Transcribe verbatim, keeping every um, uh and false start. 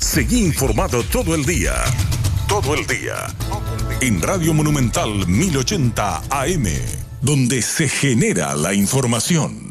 Seguí informado todo el día. Todo el día. En Radio Monumental mil ochenta A M, donde se genera la información.